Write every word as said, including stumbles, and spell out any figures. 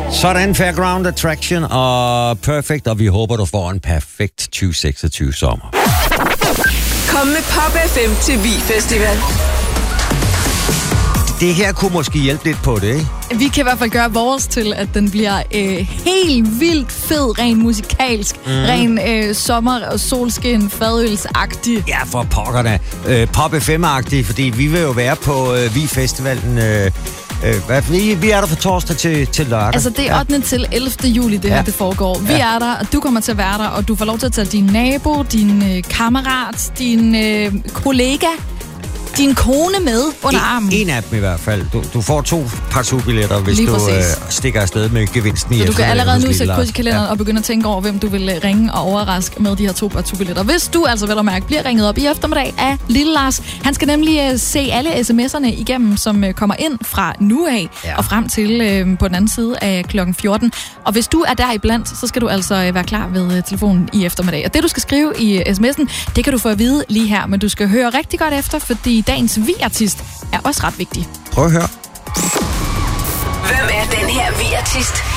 Sådan, Fairground Attraction og Perfect, og vi håber, du får en perfekt tyve seksogtyve sommer. Kom med Pop F M til Vi Festival. Det her kunne måske hjælpe lidt på det, ikke? Vi kan i hvert fald gøre vores til, at den bliver øh, helt vildt fed, ren musikalsk, mm. ren øh, sommer- og solskin, fadølsagtig. Ja, for pokker da. Øh, Pop F M-agtig, fordi vi vil jo være på øh, Vi Festivalen. Øh, øh, hvad, vi, vi er der fra torsdag til, til lørdag. Altså, det er ottende til ellevte juli, det ja. her det foregår. Vi ja. er der, og du kommer til at være der, og du får lov til at tage din nabo, din øh, kammerat, din øh, kollega, din kone med under armen. En, en af dem i hvert fald. Du, du får to partubilletter, hvis Lige du øh, stikker afsted med gevinsten i. Så du kan allerede nu sætte kryds i kalenderen ja. og begynde at tænke over, hvem du vil ringe og overraske med de her to partubilletter. Hvis du altså vel at mærke bliver ringet op i eftermiddag af Lille Lars. Han skal nemlig uh, se alle sms'erne igennem, som uh, kommer ind fra nu af ja. og frem til uh, på den anden side af klokken fjorten. Og hvis du er der iblandt, så skal du altså uh, være klar ved uh, telefonen i eftermiddag. Og det, du skal skrive i uh, sms'en, det kan du få at vide lige her. Men du skal høre rigtig godt efter, fordi dagens Vi-artist er også ret vigtig. Prøv at høre. Hvem er den her Vi-artist?